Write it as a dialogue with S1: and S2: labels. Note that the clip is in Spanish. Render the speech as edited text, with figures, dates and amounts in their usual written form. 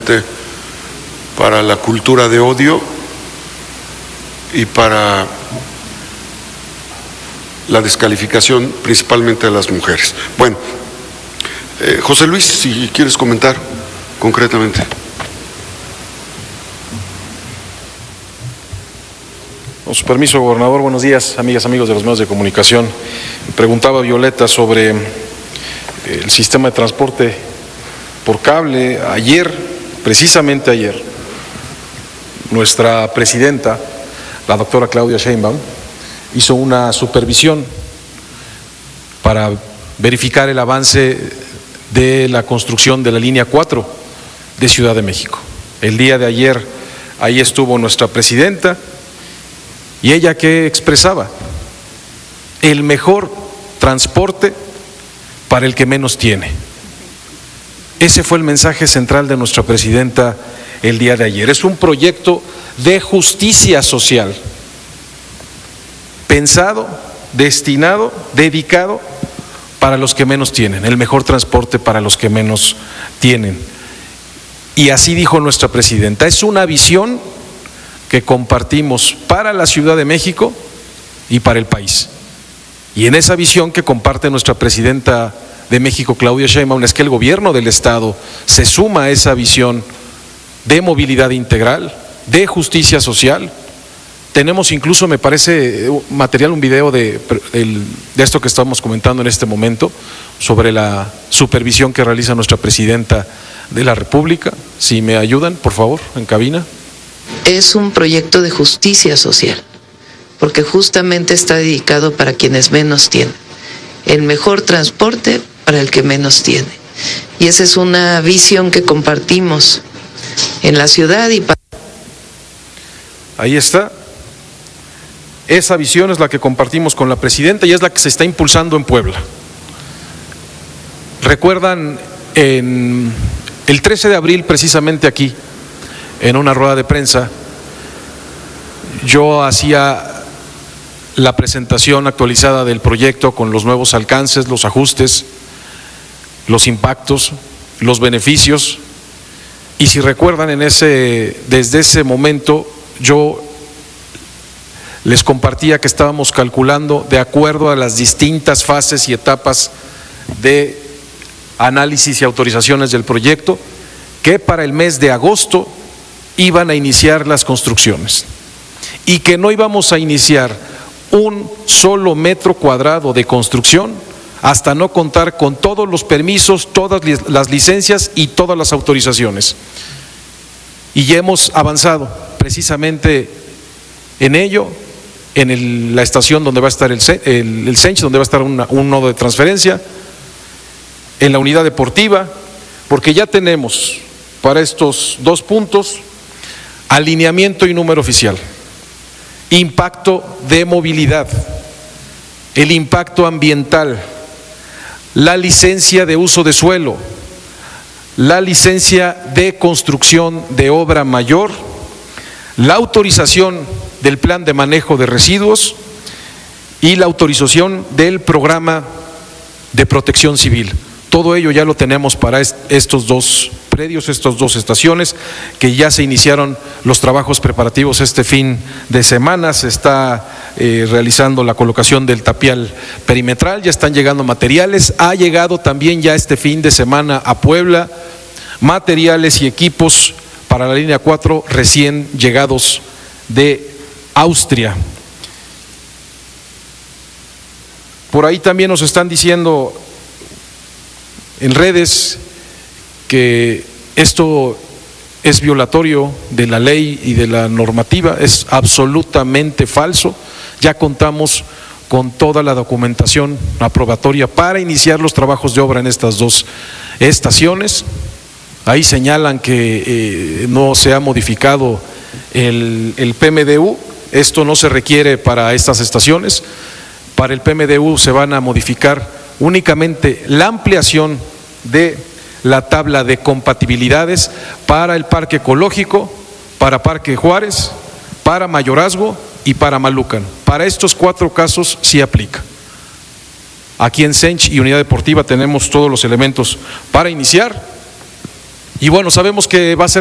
S1: para la cultura de odio y para la descalificación principalmente de las mujeres. Bueno, José Luis, si quieres comentar concretamente.
S2: Con su permiso, gobernador, buenos días, amigas, amigos de los medios de comunicación. Me preguntaba Violeta sobre el sistema de transporte por cable. Ayer, precisamente ayer, nuestra presidenta, la doctora Claudia Sheinbaum, hizo una supervisión para verificar el avance de la construcción de la línea 4 de Ciudad de México. El día de ayer ahí estuvo nuestra presidenta y ella ¿qué expresaba? El mejor transporte para el que menos tiene. Ese fue el mensaje central de nuestra presidenta el día de ayer. Es un proyecto de justicia social, pensado, destinado, dedicado para los que menos tienen, el mejor transporte para los que menos tienen. Y así dijo nuestra presidenta, es una visión que compartimos para la Ciudad de México y para el país. Y en esa visión que comparte nuestra presidenta de México, Claudia Sheinbaum, es que el gobierno del Estado se suma a esa visión de movilidad integral, de justicia social. Tenemos incluso, me parece, material, un video de esto que estamos comentando en este momento, sobre la supervisión que realiza nuestra presidenta de la República. Si me ayudan, por favor, en cabina.
S3: Es un proyecto de justicia social, porque justamente está dedicado para quienes menos tienen. El mejor transporte para el que menos tiene. Y esa es una visión que compartimos en la ciudad y para...
S2: Ahí está. Esa visión es la que compartimos con la presidenta y es la que se está impulsando en Puebla. Recuerdan, en el 13 de abril, precisamente aquí, en una rueda de prensa, yo hacía la presentación actualizada del proyecto con los nuevos alcances, los ajustes, los impactos, los beneficios. Y si recuerdan, desde ese momento yo les compartía que estábamos calculando de acuerdo a las distintas fases y etapas de análisis y autorizaciones del proyecto, que para el mes de agosto iban a iniciar las construcciones y que no íbamos a iniciar un solo metro cuadrado de construcción hasta no contar con todos los permisos, todas las licencias y todas las autorizaciones. Y ya hemos avanzado precisamente en ello, en la estación donde va a estar el CENCH, donde va a estar un nodo de transferencia, en la unidad deportiva, porque ya tenemos para estos dos puntos alineamiento y número oficial, impacto de movilidad, el impacto ambiental, la licencia de uso de suelo, la licencia de construcción de obra mayor, la autorización del plan de manejo de residuos y la autorización del programa de protección civil. Todo ello ya lo tenemos para estos dos predios, estas dos estaciones, que ya se iniciaron los trabajos preparativos este fin de semana. Se está realizando la colocación del tapial perimetral, ya están llegando materiales. Ha llegado también ya este fin de semana a Puebla materiales y equipos para la línea 4 recién llegados de Austria. Por ahí también nos están diciendo en redes que esto es violatorio de la ley y de la normativa. Es absolutamente falso. Ya contamos con toda la documentación aprobatoria para iniciar los trabajos de obra en estas dos estaciones. Ahí señalan que no se ha modificado el PMDU. Esto no se requiere para estas estaciones. Para el PMDU se van a modificar únicamente la ampliación de la tabla de compatibilidades para el Parque Ecológico, para Parque Juárez, para Mayorazgo y para Malucan. Para estos 4 casos sí aplica. Aquí en CENCH y Unidad Deportiva tenemos todos los elementos para iniciar Y bueno, sabemos que va a ser